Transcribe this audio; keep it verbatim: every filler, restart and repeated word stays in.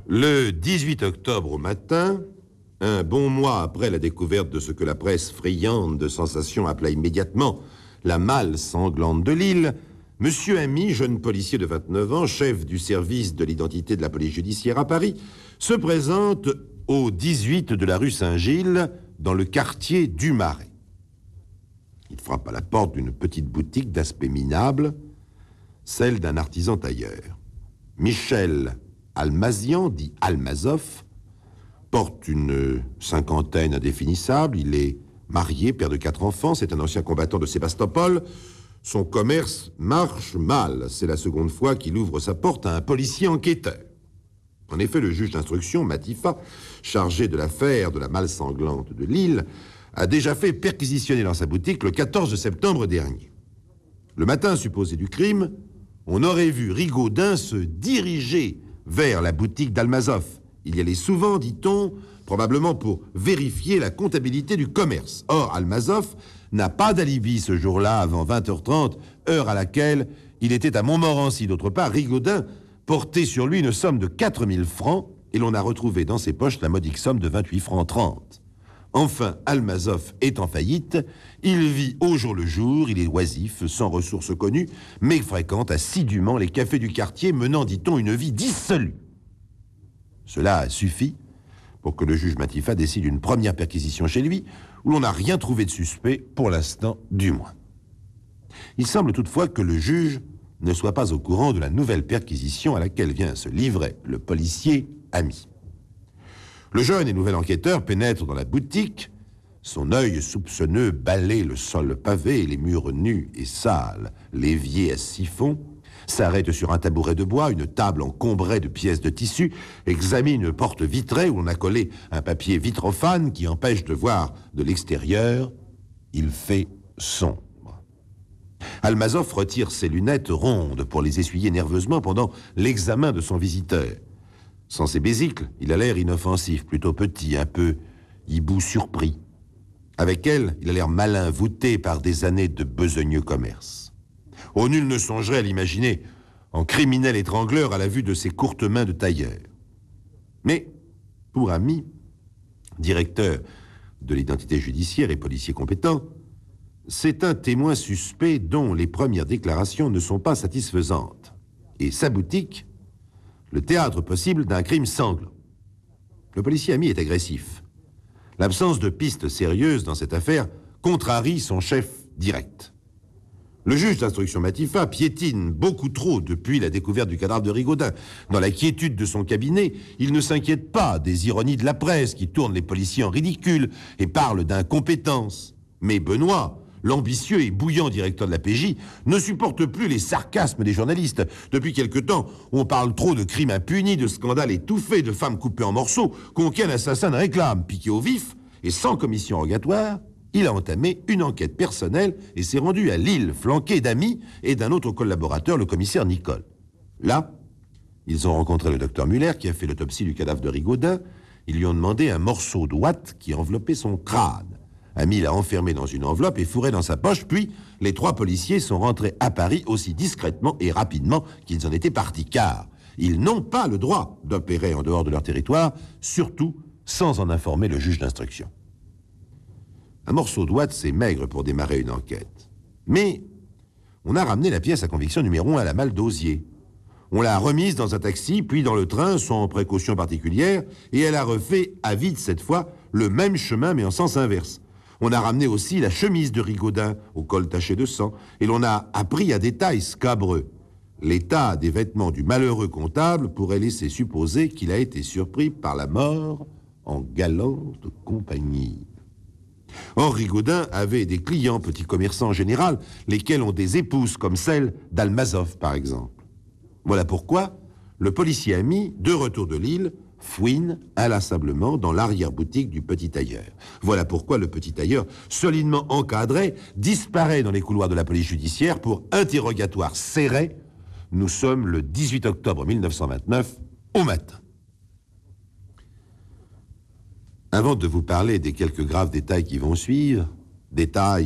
Le dix-huit octobre au matin, un bon mois après la découverte de ce que la presse friande de sensations appela immédiatement la malle sanglante de Lille, Monsieur Ami, jeune policier de vingt-neuf ans, chef du service de l'identité de la police judiciaire à Paris, se présente au dix-huit de la rue Saint-Gilles, dans le quartier du Marais. Il frappe à la porte d'une petite boutique d'aspect minable, celle d'un artisan tailleur. Michel Almazian, dit Almazoff, porte une cinquantaine indéfinissable. Il est marié, père de quatre enfants. C'est un ancien combattant de Sébastopol. Son commerce marche mal. C'est la seconde fois qu'il ouvre sa porte à un policier enquêteur. En effet, le juge d'instruction, Matifat, chargé de l'affaire de la malle sanglante de Lille, a déjà fait perquisitionner dans sa boutique le quatorze septembre dernier. Le matin supposé du crime, on aurait vu Rigaudin se diriger vers la boutique d'Almazoff. Il y allait souvent, dit-on, probablement pour vérifier la comptabilité du commerce. Or, Almazoff n'a pas d'alibi ce jour-là avant vingt heures trente, heure à laquelle il était à Montmorency. D'autre part, Rigaudin portait sur lui une somme de quatre mille francs et l'on a retrouvé dans ses poches la modique somme de vingt-huit francs trente. Enfin, Almazoff est en faillite, il vit au jour le jour, il est oisif, sans ressources connues, mais fréquente assidûment les cafés du quartier, menant, dit-on, une vie dissolue. Cela suffit pour que le juge Matifat décide une première perquisition chez lui, où l'on n'a rien trouvé de suspect, pour l'instant du moins. Il semble toutefois que le juge ne soit pas au courant de la nouvelle perquisition à laquelle vient se livrer le policier Ami. Le jeune et nouvel enquêteur pénètre dans la boutique. Son œil soupçonneux balaie le sol pavé et les murs nus et sales, l'évier à siphon, s'arrête sur un tabouret de bois, une table encombrée de pièces de tissu, examine une porte vitrée où l'on a collé un papier vitrophane qui empêche de voir de l'extérieur. Il fait sombre. Almazoff retire ses lunettes rondes pour les essuyer nerveusement pendant l'examen de son visiteur. Sans ses bésicles, il a l'air inoffensif, plutôt petit, un peu hibou surpris. Avec elle, il a l'air malin, voûté par des années de besogneux commerce. Oh, nul ne songerait à l'imaginer en criminel étrangleur à la vue de ses courtes mains de tailleur. Mais, pour Ami, directeur de l'identité judiciaire et policier compétent, c'est un témoin suspect dont les premières déclarations ne sont pas satisfaisantes. Et sa boutique, le théâtre possible d'un crime sanglant. Le policier Ami est agressif. L'absence de pistes sérieuses dans cette affaire contrarie son chef direct. Le juge d'instruction Matifat piétine beaucoup trop depuis la découverte du cadavre de Rigaudin. Dans la quiétude de son cabinet, il ne s'inquiète pas des ironies de la presse qui tournent les policiers en ridicule et parlent d'incompétence. Mais Benoît, l'ambitieux et bouillant directeur de la P J, ne supporte plus les sarcasmes des journalistes. Depuis quelque temps, on parle trop de crimes impunis, de scandales étouffés, de femmes coupées en morceaux, qu'aucun assassin ne réclame. Piqué au vif, et sans commission rogatoire, il a entamé une enquête personnelle et s'est rendu à Lille, flanqué d'Ami et d'un autre collaborateur, le commissaire Nicole. Là, ils ont rencontré le docteur Muller, qui a fait l'autopsie du cadavre de Rigaudin. Ils lui ont demandé un morceau d'ouate qui enveloppait son crâne. Ami l'a enfermé dans une enveloppe et fourré dans sa poche, puis les trois policiers sont rentrés à Paris aussi discrètement et rapidement qu'ils en étaient partis, car ils n'ont pas le droit d'opérer en dehors de leur territoire, surtout sans en informer le juge d'instruction. Un morceau d'ouate, c'est maigre pour démarrer une enquête. Mais on a ramené la pièce à conviction numéro un à la malle d'Osier. On l'a remise dans un taxi, puis dans le train, sans précaution particulière, et elle a refait, à vide cette fois, le même chemin, mais en sens inverse. On a ramené aussi la chemise de Rigaudin, au col taché de sang, et l'on a appris à détail scabreux. L'état des vêtements du malheureux comptable pourrait laisser supposer qu'il a été surpris par la mort en galante compagnie. Or, Rigaudin avait des clients, petits commerçants en général, lesquels ont des épouses, comme celle d'Almazoff, par exemple. Voilà pourquoi le policier Ami, de retour de Lille, fouine inlassablement dans l'arrière-boutique du petit tailleur. Voilà pourquoi le petit tailleur, solidement encadré, disparaît dans les couloirs de la police judiciaire pour interrogatoire serré. Nous sommes le dix-huit octobre mille neuf cent vingt-neuf, au matin. Avant de vous parler des quelques graves détails qui vont suivre, détails